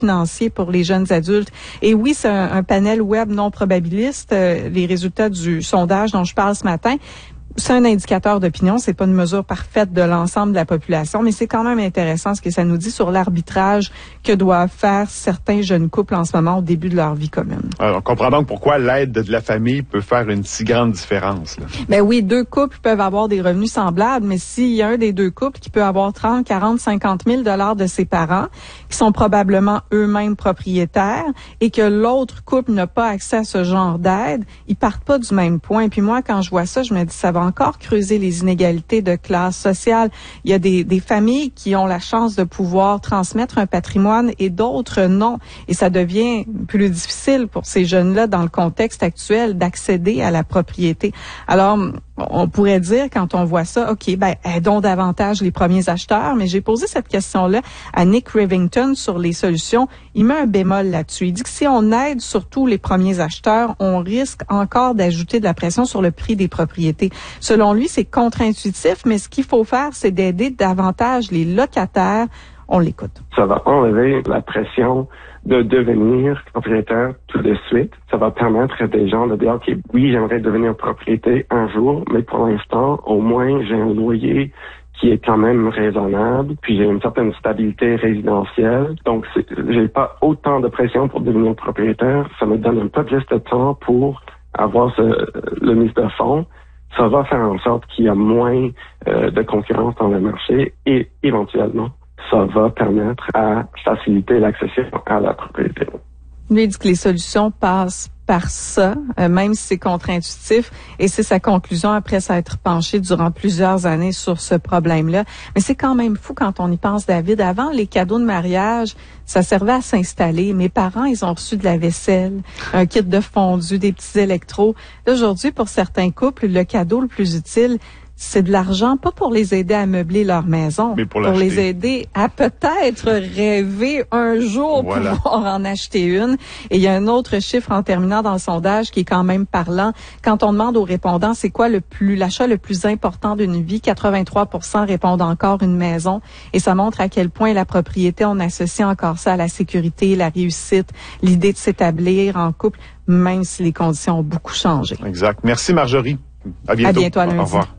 financier pour les jeunes adultes. Et oui, c'est un panel web non probabiliste, les résultats du sondage dont je parle ce matin. C'est un indicateur d'opinion, c'est pas une mesure parfaite de l'ensemble de la population, mais c'est quand même intéressant ce que ça nous dit sur l'arbitrage que doivent faire certains jeunes couples en ce moment au début de leur vie commune. Alors, on comprend donc pourquoi l'aide de la famille peut faire une si grande différence. Là. Ben oui, deux couples peuvent avoir des revenus semblables, mais s'il y a un des deux couples qui peut avoir 30, 40, 50 000 $ de ses parents, qui sont probablement eux-mêmes propriétaires, et que l'autre couple n'a pas accès à ce genre d'aide, ils partent pas du même point. Puis moi, quand je vois ça, je me dis, ça va encore creuser les inégalités de classe sociale. Il y a des familles qui ont la chance de pouvoir transmettre un patrimoine et d'autres non. Et ça devient plus difficile pour ces jeunes-là dans le contexte actuel d'accéder à la propriété. Alors, on pourrait dire, quand on voit ça, OK, ben, aidons davantage les premiers acheteurs, mais j'ai posé cette question-là à Nick Rivington sur les solutions. Il met un bémol là-dessus. Il dit que si on aide surtout les premiers acheteurs, on risque encore d'ajouter de la pression sur le prix des propriétés. Selon lui, c'est contre-intuitif, mais ce qu'il faut faire, c'est d'aider davantage les locataires. On l'écoute. Ça va enlever la pression de devenir propriétaire tout de suite. Ça va permettre à des gens de dire, OK, oui, j'aimerais devenir propriétaire un jour, mais pour l'instant, au moins, j'ai un loyer qui est quand même raisonnable, puis j'ai une certaine stabilité résidentielle. Donc, j'ai pas autant de pression pour devenir propriétaire. Ça me donne un peu plus de temps pour avoir le mise de fonds. Ça va faire en sorte qu'il y a moins de concurrence dans le marché et éventuellement, ça va permettre à faciliter l'accession à la propriété. Lui, il dit que les solutions passent par ça, même si c'est contre-intuitif, et c'est sa conclusion après s'être penché durant plusieurs années sur ce problème-là. Mais c'est quand même fou quand on y pense, David. Avant, les cadeaux de mariage, ça servait à s'installer. Mes parents, ils ont reçu de la vaisselle, un kit de fondu, des petits électros. Aujourd'hui, pour certains couples, le cadeau le plus utile, c'est de l'argent, pas pour les aider à meubler leur maison, mais pour les aider à peut-être rêver un jour pouvoir en acheter une. Et il y a un autre chiffre en terminant dans le sondage qui est quand même parlant. Quand on demande aux répondants c'est quoi l'achat le plus important d'une vie, 83% répondent encore une maison. Et ça montre à quel point la propriété, on associe encore ça à la sécurité, la réussite, l'idée de s'établir en couple, même si les conditions ont beaucoup changé. Exact. Merci Marjorie. À bientôt. À bientôt à lundi. Au revoir.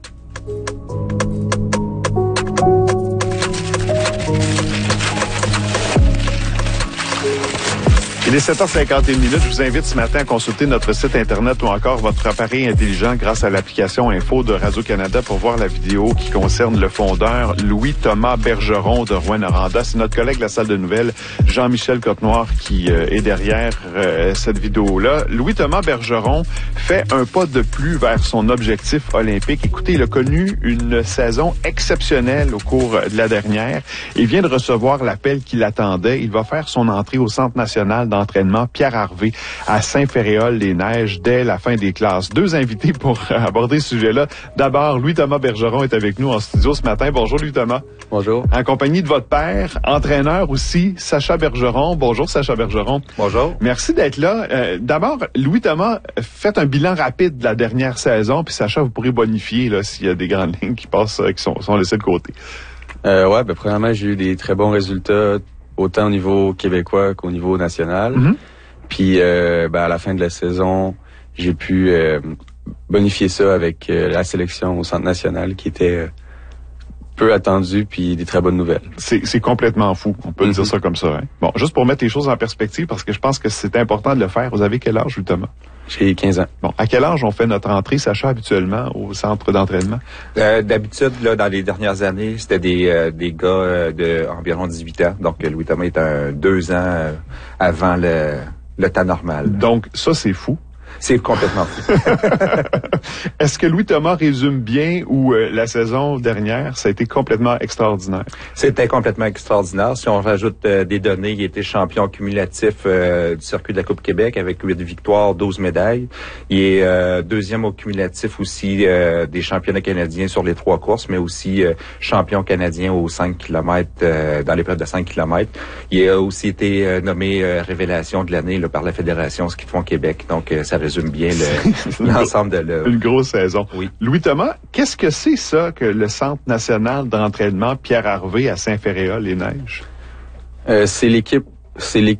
Il est 7h51. Je vous invite ce matin à consulter notre site Internet ou encore votre appareil intelligent grâce à l'application Info de Radio-Canada pour voir la vidéo qui concerne le fondeur Louis-Thomas Bergeron de Rouyn-Noranda. C'est notre collègue de la salle de nouvelles, Jean-Michel Cotenoir, qui est derrière cette vidéo-là. Louis-Thomas Bergeron fait un pas de plus vers son objectif olympique. Écoutez, il a connu une saison exceptionnelle au cours de la dernière. Il vient de recevoir l'appel qui l'attendait. Il va faire son entrée au Centre national d'entraînement Pierre Harvey à Saint-Féréol-les-Neiges dès la fin des classes. Deux invités pour aborder ce sujet-là. D'abord, Louis-Thomas Bergeron est avec nous en studio ce matin. Bonjour Louis-Thomas. Bonjour. En compagnie de votre père, entraîneur aussi, Sacha Bergeron. Bonjour Sacha Bergeron. Bonjour. Merci d'être là. D'abord, Louis-Thomas, faites un bilan rapide de la dernière saison, puis Sacha, vous pourrez bonifier là s'il y a des grandes lignes qui passent, qui sont laissées de côté. Premièrement, j'ai eu des très bons résultats autant au niveau québécois qu'au niveau national. Mm-hmm. Puis, à la fin de la saison, j'ai pu bonifier ça avec la sélection au Centre national qui était peu attendue, puis des très bonnes nouvelles. C'est complètement fou, on peut dire ça comme ça. Hein? Bon, juste pour mettre les choses en perspective, parce que je pense que c'est important de le faire. Vous avez quel âge, Louis-Thomas? J'ai 15 ans. Bon, à quel âge on fait notre entrée, Sacha, habituellement, au centre d'entraînement? D'habitude, là, dans les dernières années, c'était des gars de environ 18 ans. Donc, Louis-Thomas est 2 ans avant le temps normal. Donc, ça, c'est fou. C'est complètement fou. Est-ce que Louis-Thomas résume bien ou la saison dernière, ça a été complètement extraordinaire? C'était complètement extraordinaire. Si on rajoute des données, il était champion cumulatif du circuit de la Coupe Québec avec 8 victoires, 12 médailles. Il est deuxième au cumulatif aussi des championnats canadiens sur les 3 courses, mais aussi champion canadien aux 5 km, dans l'épreuve de 5 km. Il a aussi été nommé révélation de l'année là, par la Fédération Ski de fond Québec. Donc, ça résume bien l'ensemble de une grosse saison. Oui. Louis-Thomas, qu'est-ce que c'est ça que le Centre national d'entraînement Pierre Harvey à Saint-Féréol-les-Neiges? C'est l'équipe